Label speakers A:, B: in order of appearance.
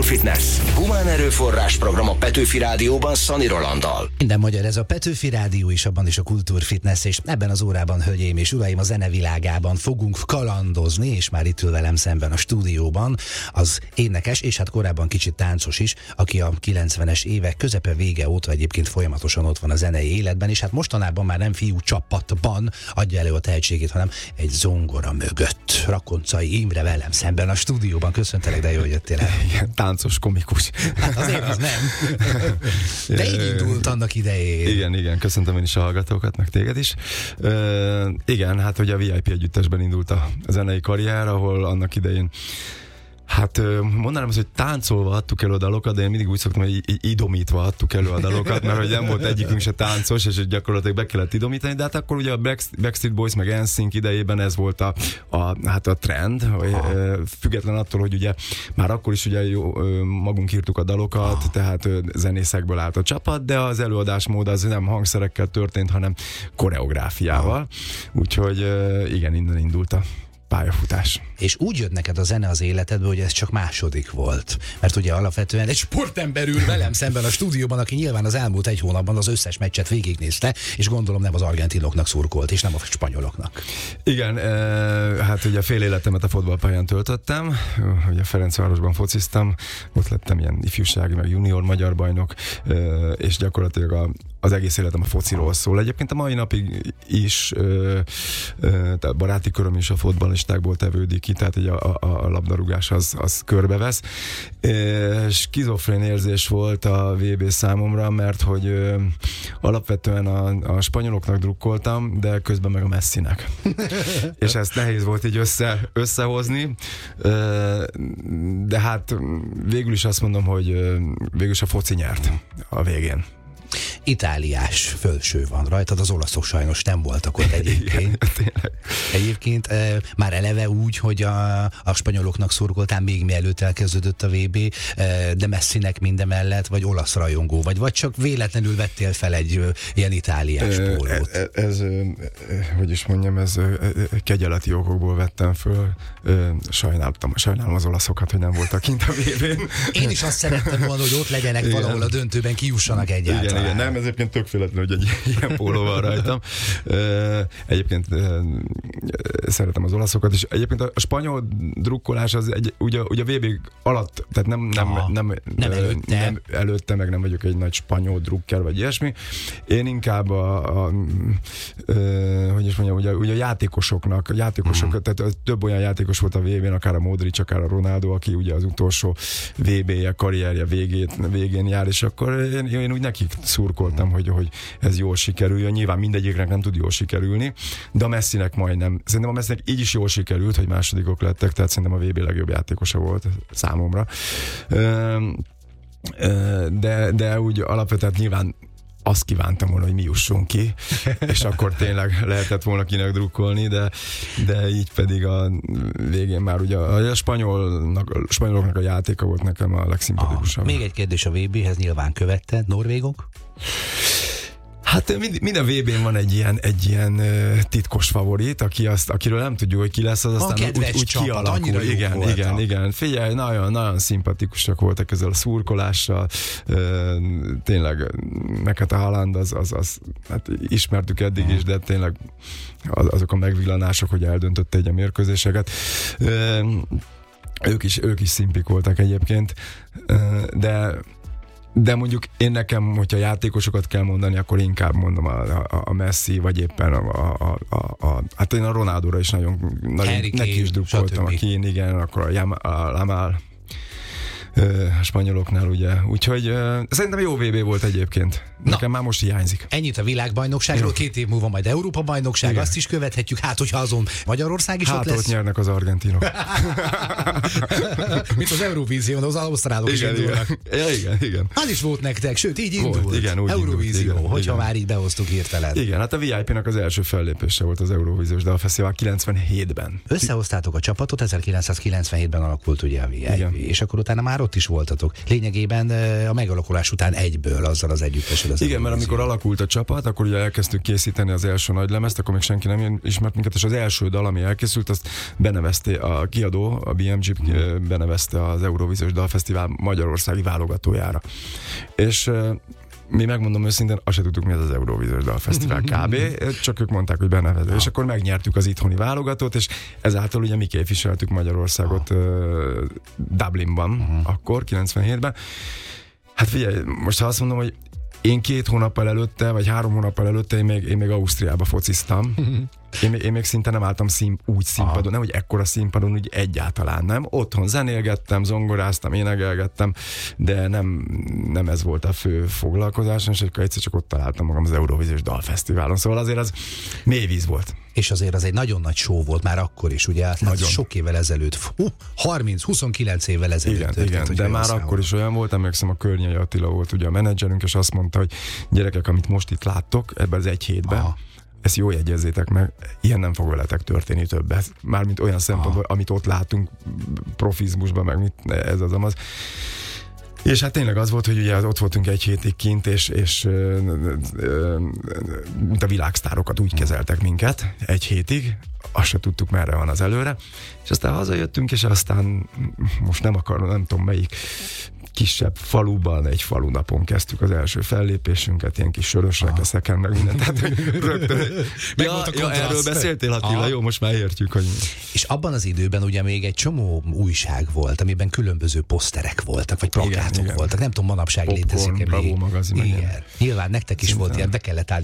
A: Kultúrfitness. Humán erőforrás program a Petőfi Rádióban Szani Rolanddal.
B: Minden magyar, ez a Petőfi Rádió is, abban is a Kultúrfitness, és ebben az órában, hölgyeim és uraim, a zenevilágában fogunk kalandozni, és már itt ül velem szemben a stúdióban az énekes, és hát korábban kicsit táncos is, aki a 90-es évek közepe vége óta egyébként folyamatosan ott van a zenei életben, és hát mostanában már nem fiú csapatban adja elő a tehetségét, hanem egy zongora mögött. Rakoncai Imre velem szemben a stúdióban. Köszöntelek, de jól jöttél el.
C: Igen, táncos, komikus.
B: Hát azért az nem. De így indult annak idején.
C: Igen, köszöntöm én is a hallgatókat, meg téged is. Igen, hát ugye a VIP együttesben indult a zenei karrier, ahol annak idején hát mondanám azt, hogy táncolva adtuk elő a dalokat, de én mindig úgy szoktam, hogy idomítva adtuk elő a dalokat, mert hogy nem volt egyikünk se táncos, és gyakorlatilag be kellett idomítani, de hát akkor ugye a Backstreet Boys meg NSYNC idejében ez volt a trend, független attól, hogy ugye már akkor is ugye magunk írtuk a dalokat, tehát zenészekből állt a csapat, de az előadásmód az nem hangszerekkel történt, hanem koreográfiával. Úgyhogy igen, innen indult a pályafutás.
B: És úgy jött neked a zene az életedbe, hogy ez csak második volt. Mert ugye alapvetően egy sportember ül velem szemben a stúdióban, aki nyilván az elmúlt egy hónapban az összes meccset végignézte, és gondolom nem az argentinoknak szurkolt, és nem a spanyoloknak.
C: Igen, hát ugye fél életemet a fotballpályán töltöttem, ugye Ferencvárosban fociztam, ott lettem ilyen ifjúsági, meg junior magyar bajnok, és gyakorlatilag az egész életem a fociról szól. Egyébként a mai napig is a baráti köröm is a fotballistákból tevődik ki, tehát így a labdarúgás az körbevesz. Skizofrén érzés volt a VB számomra, mert hogy alapvetően a spanyoloknak drukkoltam, de közben meg a Messinek. És ezt nehéz volt így összehozni, de hát végül is azt mondom, hogy végül is a foci nyert a végén.
B: Itáliás fölső van rajtad, az olaszok sajnos nem voltak ott egyébként.
C: Igen,
B: egyébként már eleve úgy, hogy a spanyoloknak szurkoltál még mielőtt elkezdődött a VB, de Messinek mindemellett, vagy olasz rajongó vagy csak véletlenül vettél fel egy ilyen itáliás pólót?
C: Hogy is mondjam, ez kegyeleti okokból vettem föl. Sajnálom az olaszokat, hogy nem voltak kint a VB-n.
B: Én is azt szerettem volna, hogy ott legyenek valahol a döntőben, kijussanak egyáltalán. Igen,
C: nem, ez egyébként tök véletlen, hogy egy ilyen póló van rajtam. Egyébként szeretem az olaszokat, és egyébként a spanyol drukkolás az ugye a VB alatt, tehát nem előtte, meg nem vagyok egy nagy spanyol drukker, vagy ilyesmi. Én inkább hogy is mondjam, ugye a játékosok, tehát több olyan játékos volt a VB-n, akár a Modric, akár a Ronaldo, aki ugye az utolsó VB-je, karrierje végén jár, és akkor én úgy nekik szurkoltam, hogy ez jól sikerüljön. Nyilván mindegyiknek nem tud jól sikerülni, de a Messinek majdnem. Szerintem a Messinek így is jól sikerült, hogy másodikok lettek, tehát szerintem a VB legjobb játékosa volt számomra. De úgy alapvetően nyilván azt kívántam volna, hogy mi jussunk ki, és akkor tényleg lehetett volna kinek drukkolni, de így pedig a végén már ugye a spanyoloknak a játéka volt nekem a legszimpatikusabb.
B: Még egy kérdés a VB-hez, nyilván követted, norvégok?
C: Hát minden VB-n van egy ilyen titkos favorit, akiről nem tudjuk, hogy ki lesz, az aztán úgy kialakul. Igen. Figyelj, nagyon szimpatikusak voltak ezzel a szurkolással. Tényleg, meg a Haaland, az hát ismertük eddig is, de tényleg azok a megvillanások, hogy eldöntötte egy a mérkőzéseket. Ők is szimpik voltak egyébként, de mondjuk én nekem, hogyha játékosokat kell mondani, akkor inkább mondom a Messi, vagy éppen hát én a Ronaldóra is nagyon neki is drukkoltam, a Kane, igen, akkor a Lamal, a spanyoloknál, ugye. Úgyhogy szerintem jó VB volt egyébként. Nekem már most hiányzik.
B: Ennyit a világbajnokságról, 2 év múlva majd Európa-bajnokság, igen. Azt is követhetjük, hát hogyha azon Magyarország is ott lesz.
C: Ott nyernek az argentinok.
B: Mint az Eurovízión, az ausztrálok is indulnak.
C: Igen.
B: Az is volt nektek, sőt így indult.
C: Igen,
B: Euróvízió, hogyha már így behoztuk hirtelen.
C: Igen, hát a VIP-nak az első fellépése volt az Eurovíziós Dalfesztivál 97-ben.
B: Összehoztátok a csapatot, 1997-ben alakult ugye a VIP, és akkor utána már ott is voltatok. Lényegében a megalakulás után egyből azzal az együttesed.
C: Igen, mert amikor alakult a csapat, akkor ugye elkezdtük készíteni az első nagylemezt, akkor még senki nem ismert minket, és az első dal, ami elkészült, azt benevezte a kiadó, a BMG benevezte az Eurovíziós Dalfesztivál magyarországi válogatójára. És mi megmondom őszintén, azt se tudtuk, mi az Eurovíziós Dalfesztivál kb. Csak ők mondták, hogy benevező. És akkor megnyertük az itthoni válogatót, és ezáltal ugye mi képviseltük Magyarországot Dublinban, akkor 97-ben. Hát figyelj, most ha azt mondom, hogy én 2 hónappal előtte, vagy 3 hónappal előtte én még Ausztriába fociztam. Én még szinte nem álltam úgy színpadon, nem, hogy ekkora színpadon, úgy egyáltalán nem. Otthon zenélgettem, zongoráztam, énekelgettem, de nem ez volt a fő foglalkozásom, és akkor egyszer csak ott találtam magam az Eurovíziós Dalfesztiválon. Szóval azért az mély víz volt.
B: És azért az egy nagyon nagy show volt már akkor is, ugye? Hát sok évvel ezelőtt, 30-29 évvel ezelőtt.
C: Igen, de már akkor is olyan volt, emlékszem, a Környei Attila volt ugye a menedzserünk, és azt mondta, hogy gyerekek, amit most itt láttok, ebben az egy hétben, ezt jól jegyezzétek meg, ilyen nem fog veletek történni többet. Mármint olyan szempontból, amit ott látunk profizmusban, meg ez az amaz. És hát tényleg az volt, hogy ugye ott voltunk egy hétig kint, és mint a világsztárokat úgy kezeltek minket egy hétig, azt se tudtuk, merre van az előre, és aztán hazajöttünk, és aztán most nem tudom melyik kisebb faluban, egy falunapon kezdtük az első fellépésünket, ilyen kis sörösrekeszeken, meg mindent. Tehát rögtön. Erről beszéltél, Attila, jó, most már értjük, hogy...
B: És abban az időben ugye még egy csomó újság volt, amiben különböző poszterek voltak, vagy plakátok voltak. Nem tudom, manapság létezik-e még.
C: Bravo magazin.
B: Igen. Nyilván nektek is volt ilyen, be kellett állni